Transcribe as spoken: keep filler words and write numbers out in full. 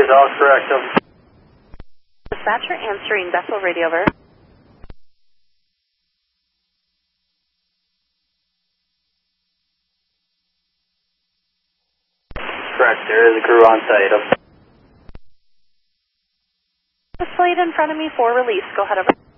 is all correct. Over. Dispatcher answering vessel radio over. Correct, there is a crew on site. Over. Displayed in front of me for release. Go ahead over.